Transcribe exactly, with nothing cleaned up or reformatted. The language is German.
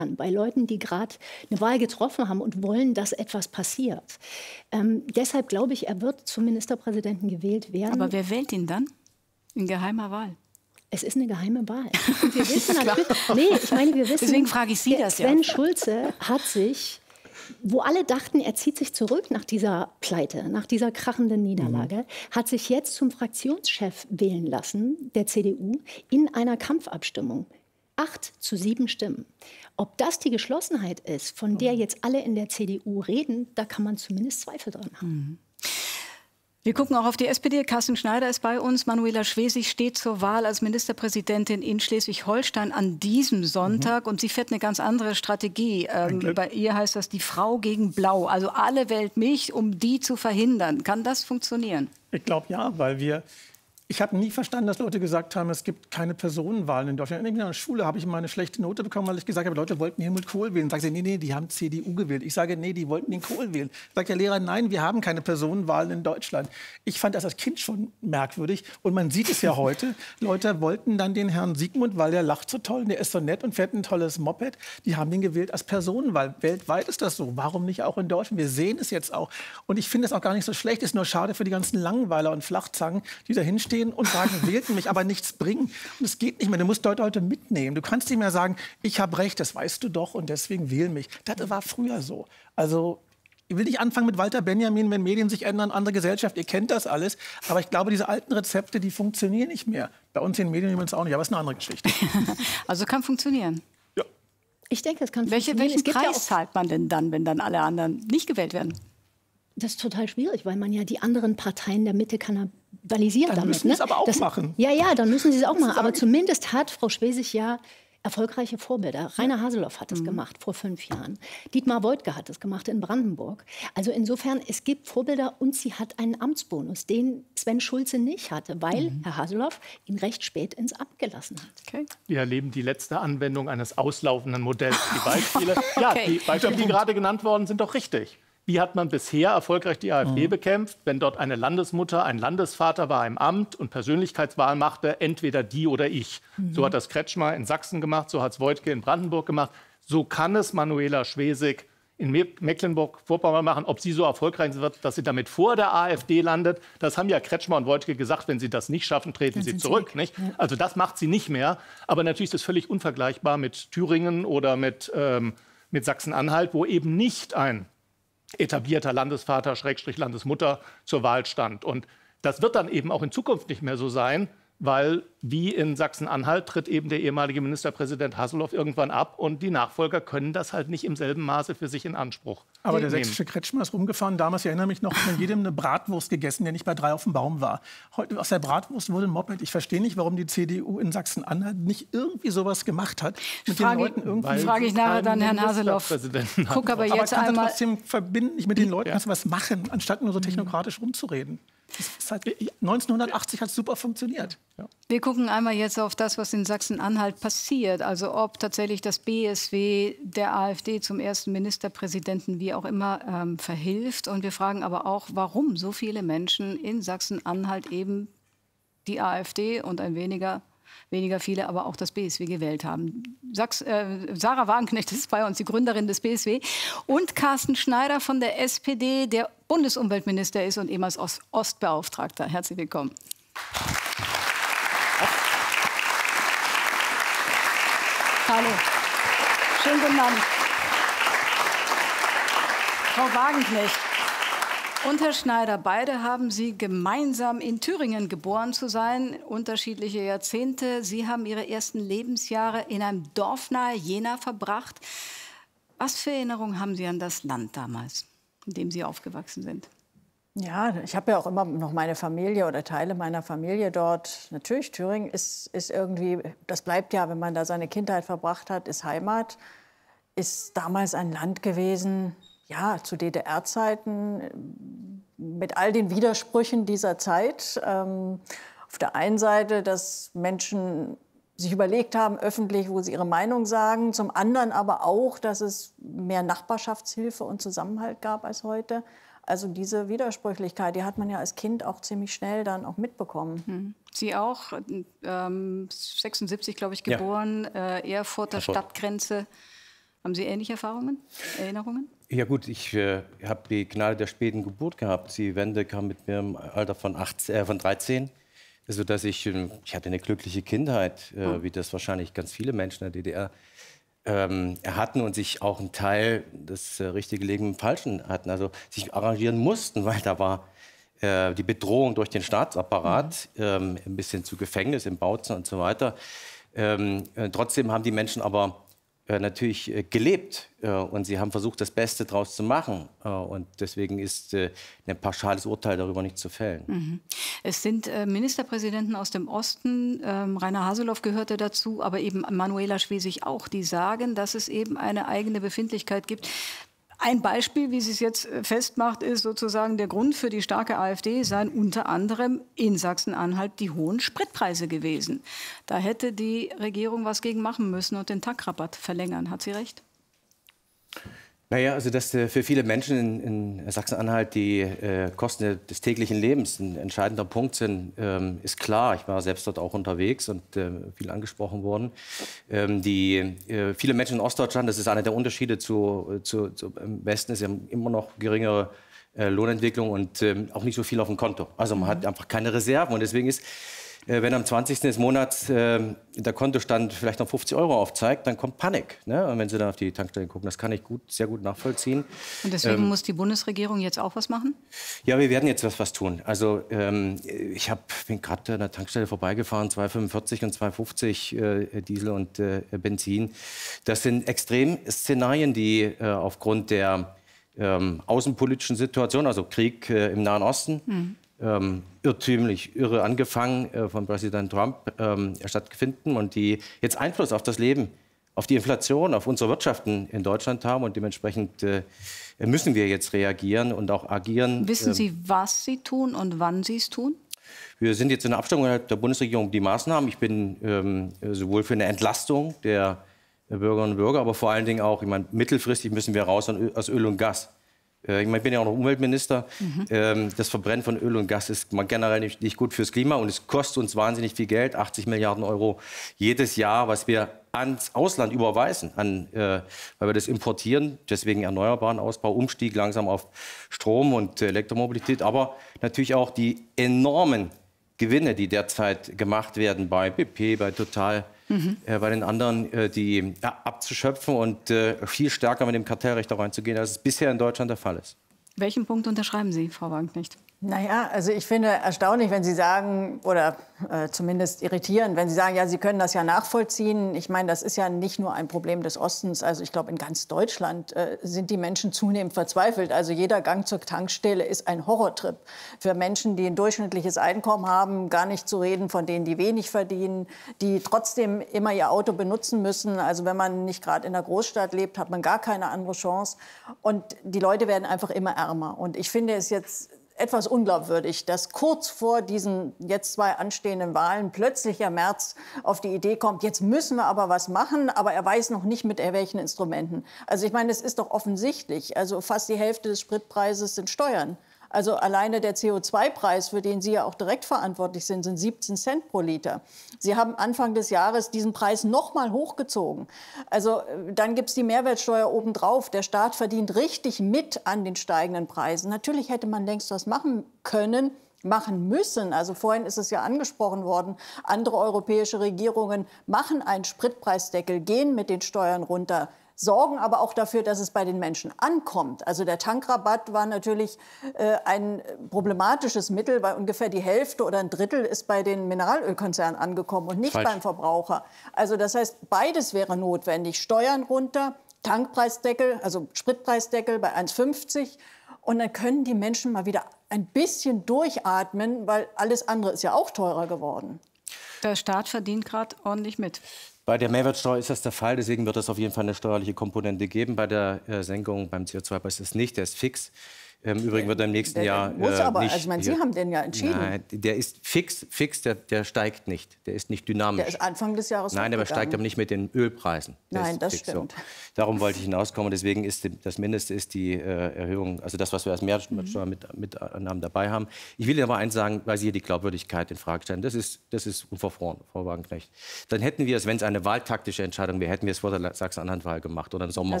bei Leuten, die gerade eine Wahl getroffen haben und wollen, dass etwas passiert. Ähm, deshalb glaube ich, er wird zum Ministerpräsidenten gewählt werden. Aber wer wählt ihn dann? In geheimer Wahl? Es ist eine geheime Wahl. Und wir wissen natürlich, nee, ich meine, wir wissen, deswegen frage ich Sie das ja. Sven Schulze hat sich, wo alle dachten, er zieht sich zurück nach dieser Pleite, nach dieser krachenden Niederlage, mhm. hat sich jetzt zum Fraktionschef wählen lassen, der C D U, in einer Kampfabstimmung. Acht zu sieben Stimmen. Ob das die Geschlossenheit ist, von der jetzt alle in der C D U reden, da kann man zumindest Zweifel dran haben. Mhm. Wir gucken auch auf die S P D. Carsten Schneider ist bei uns. Manuela Schwesig steht zur Wahl als Ministerpräsidentin in Schleswig-Holstein an diesem Sonntag. Mhm. Und sie fährt eine ganz andere Strategie. Ähm, bei ihr heißt das die Frau gegen Blau. Also alle wählt mich, um die zu verhindern. Kann das funktionieren? Ich glaube ja, weil wir... Ich habe nie verstanden, dass Leute gesagt haben, es gibt keine Personenwahlen in Deutschland. In der Schule habe ich immer eine schlechte Note bekommen, weil ich gesagt habe, Leute wollten Helmut Kohl wählen. Sagen sie, nee, nee, die haben C D U gewählt. Ich sage, nee, die wollten den Kohl wählen. Sagt der Lehrer, nein, wir haben keine Personenwahlen in Deutschland. Ich fand das als Kind schon merkwürdig. Und man sieht es ja heute. Leute wollten dann den Herrn Sigmund, weil der lacht so toll, der ist so nett und fährt ein tolles Moped. Die haben den gewählt als Personenwahl. Weltweit ist das so. Warum nicht auch in Deutschland? Wir sehen es jetzt auch. Und ich finde es auch gar nicht so schlecht. Es ist nur schade für die ganzen Langweiler und Flachzangen, die da hinstehen und sagen, wählt mich, aber nichts bringen. Und es geht nicht mehr. Du musst Leute heute mitnehmen. Du kannst nicht mehr sagen, ich habe recht, das weißt du doch und deswegen wähl mich. Das war früher so. Also ich will nicht anfangen mit Walter Benjamin, wenn Medien sich ändern, andere Gesellschaft. Ihr kennt das alles. Aber ich glaube, diese alten Rezepte, die funktionieren nicht mehr. Bei uns in den Medien übrigens auch nicht. Aber es ist eine andere Geschichte. Also kann funktionieren. Ja. Ich denke, es kann Welche, funktionieren. Welchen Preis ja zahlt man denn dann, wenn dann alle anderen nicht gewählt werden? Das ist total schwierig, weil man ja die anderen Parteien der Mitte kannibalisiert dann damit. Müssen sie es aber auch das, machen. Ja, ja, dann müssen sie es auch machen. Aber zumindest hat Frau Schwesig ja erfolgreiche Vorbilder. Rainer Haseloff hat das mhm. gemacht vor fünf Jahren. Dietmar Woidke hat das gemacht in Brandenburg. Also insofern, es gibt Vorbilder und sie hat einen Amtsbonus, den Sven Schulze nicht hatte, weil mhm. Herr Haseloff ihn recht spät ins Amt gelassen hat. Okay. Wir erleben die letzte Anwendung eines auslaufenden Modells. Die Beispiele, okay. ja, die Beispiele, die gerade genannt worden sind, doch richtig. Wie hat man bisher erfolgreich die AfD mhm. bekämpft, wenn dort eine Landesmutter, ein Landesvater war im Amt und Persönlichkeitswahl machte, entweder die oder ich. Mhm. So hat das Kretschmer in Sachsen gemacht, so hat es Woidke in Brandenburg gemacht. So kann es Manuela Schwesig in Mecklenburg-Vorpommern machen. Ob sie so erfolgreich wird, dass sie damit vor der AfD landet, das haben ja Kretschmer und Woidke gesagt, wenn sie das nicht schaffen, treten sie zurück. Nicht? Ja. Also das macht sie nicht mehr. Aber natürlich ist das völlig unvergleichbar mit Thüringen oder mit, ähm, mit Sachsen-Anhalt, wo eben nicht ein etablierter Landesvater, Schrägstrich Landesmutter zur Wahl stand. Und das wird dann eben auch in Zukunft nicht mehr so sein, weil wie in Sachsen-Anhalt tritt eben der ehemalige Ministerpräsident Haseloff irgendwann ab und die Nachfolger können das halt nicht im selben Maße für sich in Anspruch Aber nehmen. der sächsische Kretschmer ist rumgefahren. Damals, ich erinnere mich noch, von jedem eine Bratwurst gegessen, der nicht bei drei auf dem Baum war. Heute aus der Bratwurst wurde ein Moped. Ich verstehe nicht, warum die C D U in Sachsen-Anhalt nicht irgendwie sowas gemacht hat. Mit frage, den Leuten irgendwie frage ich nachher dann Herrn Haseloff. Guck aber jetzt aber einmal trotzdem verbinden, nicht mit den Leuten ja. was machen, anstatt nur so technokratisch rumzureden. Das ist halt, neunzehnhundertachtzig hat es super funktioniert. Ja. Wir gucken einmal jetzt auf das, was in Sachsen-Anhalt passiert. Also ob tatsächlich das B S W der AfD zum ersten Ministerpräsidenten, wie auch immer, ähm, verhilft. Und wir fragen aber auch, warum so viele Menschen in Sachsen-Anhalt eben die AfD und ein weniger, weniger viele, aber auch das B S W gewählt haben. Sachs, äh, Sarah Wagenknecht ist bei uns, die Gründerin des B S W. Und Carsten Schneider von der S P D, der Bundesumweltminister ist und ehemals Ost Ostbeauftragter. Herzlich willkommen. Hallo. Schönen guten Abend. Frau Wagenknecht und Herr Schneider, beide haben Sie gemeinsam in Thüringen geboren zu sein, unterschiedliche Jahrzehnte. Sie haben Ihre ersten Lebensjahre in einem Dorf nahe Jena verbracht. Was für Erinnerungen haben Sie an das Land damals, in dem Sie aufgewachsen sind? Ja, ich habe ja auch immer noch meine Familie oder Teile meiner Familie dort. Natürlich, Thüringen ist, ist irgendwie, das bleibt ja, wenn man da seine Kindheit verbracht hat, ist Heimat. Ist damals ein Land gewesen, ja, zu D D R-Zeiten, mit all den Widersprüchen dieser Zeit. Ähm, auf der einen Seite, dass Menschen sich überlegt haben, öffentlich, wo sie ihre Meinung sagen. Zum anderen aber auch, dass es mehr Nachbarschaftshilfe und Zusammenhalt gab als heute. Also diese Widersprüchlichkeit, die hat man ja als Kind auch ziemlich schnell dann auch mitbekommen. Sie auch, ähm, sechsundsiebzig, glaube ich, geboren, ja. äh, Erfurter Erfurt. Stadtgrenze. Haben Sie ähnliche Erfahrungen, Erinnerungen? Ja gut, ich äh, habe die Gnade der späten Geburt gehabt. Die Wende kam mit mir im Alter von, achtzehn, äh, von dreizehn. Sodass ich, ich hatte eine glückliche Kindheit, äh, oh. wie das wahrscheinlich ganz viele Menschen in der D D R ähm, hatten und sich auch einen Teil das äh, richtige Leben im Falschen hatten. Also sich arrangieren mussten, weil da war äh, die Bedrohung durch den Staatsapparat, mhm. ähm, ein bisschen zu Gefängnis in Bautzen und so weiter. Ähm, äh, trotzdem haben die Menschen aber äh, natürlich äh, gelebt äh, und sie haben versucht, das Beste daraus zu machen. Äh, und deswegen ist äh, ein pauschales Urteil darüber nicht zu fällen. Mhm. Es sind äh, Ministerpräsidenten aus dem Osten, ähm, Rainer Haseloff gehörte dazu, aber eben Manuela Schwesig auch, die sagen, dass es eben eine eigene Befindlichkeit gibt. Ein Beispiel, wie sie es jetzt festmacht, ist sozusagen der Grund für die starke AfD seien unter anderem in Sachsen-Anhalt die hohen Spritpreise gewesen. Da hätte die Regierung was gegen machen müssen und den Tankrabatt verlängern. Hat sie recht? Naja, also dass äh, für viele Menschen in, in Sachsen-Anhalt die äh, Kosten des täglichen Lebens ein entscheidender Punkt sind, ähm, ist klar. Ich war selbst dort auch unterwegs und äh, viel angesprochen worden. Ähm, die, äh, viele Menschen in Ostdeutschland, das ist einer der Unterschiede zu, zu, zu im Westen, ist ja immer noch geringere äh, Lohnentwicklung und äh, auch nicht so viel auf dem Konto. Also man mhm. hat einfach keine Reserven und deswegen ist wenn am zwanzigsten des Monats äh, der Kontostand vielleicht noch fünfzig Euro aufzeigt, dann kommt Panik. Ne? Und wenn Sie dann auf die Tankstellen gucken, das kann ich gut, sehr gut nachvollziehen. Und deswegen ähm, muss die Bundesregierung jetzt auch was machen? Ja, wir werden jetzt was, was tun. Also ähm, ich hab, bin gerade an der Tankstelle vorbeigefahren, zwei fünfundvierzig und zwei fünfzig äh, Diesel und äh, Benzin. Das sind Extremszenarien, die äh, aufgrund der ähm, außenpolitischen Situation, also Krieg äh, im Nahen Osten, mhm. Ähm, irrtümlich, irre angefangen äh, von Präsident Trump ähm, stattfinden und die jetzt Einfluss auf das Leben, auf die Inflation, auf unsere Wirtschaften in Deutschland haben. Und dementsprechend äh, müssen wir jetzt reagieren und auch agieren. Wissen Sie, was Sie tun und wann Sie es tun? Wir sind jetzt in der Abstimmung der Bundesregierung um die Maßnahmen. Ich bin ähm, sowohl für eine Entlastung der Bürgerinnen und Bürger, aber vor allen Dingen auch, ich meine, mittelfristig müssen wir raus aus Öl und Gas. Ich, meine, ich bin ja auch noch Umweltminister. Mhm. Das Verbrennen von Öl und Gas ist generell nicht, nicht gut fürs Klima und es kostet uns wahnsinnig viel Geld, achtzig Milliarden Euro jedes Jahr, was wir ans Ausland überweisen, an, äh, weil wir das importieren. Deswegen erneuerbaren Ausbau, Umstieg langsam auf Strom und Elektromobilität, aber natürlich auch die enormen Gewinne, die derzeit gemacht werden bei B P, bei Total, mhm. äh, bei den anderen, äh, die ja, abzuschöpfen und äh, viel stärker mit dem Kartellrecht da reinzugehen, als es bisher in Deutschland der Fall ist. Welchen Punkt unterschreiben Sie, Frau Wagenknecht? Naja, also ich finde erstaunlich, wenn Sie sagen, oder äh, zumindest irritierend, wenn Sie sagen, ja, Sie können das ja nachvollziehen. Ich meine, das ist ja nicht nur ein Problem des Ostens. Also ich glaube, in ganz Deutschland äh, sind die Menschen zunehmend verzweifelt. Also jeder Gang zur Tankstelle ist ein Horrortrip. Für Menschen, die ein durchschnittliches Einkommen haben, gar nicht zu reden von denen, die wenig verdienen, die trotzdem immer ihr Auto benutzen müssen. Also wenn man nicht gerade in der Großstadt lebt, hat man gar keine andere Chance. Und die Leute werden einfach immer ärmer. Und ich finde es jetzt etwas unglaubwürdig, dass kurz vor diesen jetzt zwei anstehenden Wahlen plötzlich Herr Merz auf die Idee kommt, jetzt müssen wir aber was machen, aber er weiß noch nicht mit welchen Instrumenten. Also ich meine, es ist doch offensichtlich, also fast die Hälfte des Spritpreises sind Steuern. Also alleine der C O zwei Preis, für den Sie ja auch direkt verantwortlich sind, sind siebzehn Cent pro Liter. Sie haben Anfang des Jahres diesen Preis noch mal hochgezogen. Also dann gibt es die Mehrwertsteuer obendrauf. Der Staat verdient richtig mit an den steigenden Preisen. Natürlich hätte man längst was machen können, machen müssen. Also vorhin ist es ja angesprochen worden, andere europäische Regierungen machen einen Spritpreisdeckel, gehen mit den Steuern runter, sorgen aber auch dafür, dass es bei den Menschen ankommt. Also der Tankrabatt war natürlich äh, ein problematisches Mittel, weil ungefähr die Hälfte oder ein Drittel ist bei den Mineralölkonzernen angekommen und nicht Falsch. beim Verbraucher. Also das heißt, beides wäre notwendig. Steuern runter, Tankpreisdeckel, also Spritpreisdeckel bei eins fünfzig. Und dann können die Menschen mal wieder ein bisschen durchatmen, weil alles andere ist ja auch teurer geworden. Der Staat verdient gerade ordentlich mit. Bei der Mehrwertsteuer ist das der Fall, deswegen wird es auf jeden Fall eine steuerliche Komponente geben. Bei der äh, Senkung beim C O zwei Preis ist es nicht, der ist fix. Im Übrigen wird er im nächsten der, Jahr der muss äh, aber, nicht... also ich meine, Sie haben den ja entschieden. Nein, der ist fix, fix der, der steigt nicht. Der ist nicht dynamisch. Der ist Anfang des Jahres Nein, aber steigt aber nicht mit den Ölpreisen. Der Nein, das fix, stimmt. So. Darum wollte ich hinauskommen. Deswegen ist die, das Mindeste ist die äh, Erhöhung, also das, was wir als Mehrwertsteuer mit, mit Annahmen dabei haben. Ich will Ihnen aber eins sagen, weil Sie hier die Glaubwürdigkeit in Frage stellen. Das ist, das ist unverfroren, Frau Wagenknecht. Dann hätten wir es, wenn es eine wahltaktische Entscheidung wäre, hätten wir es vor der Sachsen-Anhalt-Wahl gemacht oder im Sommer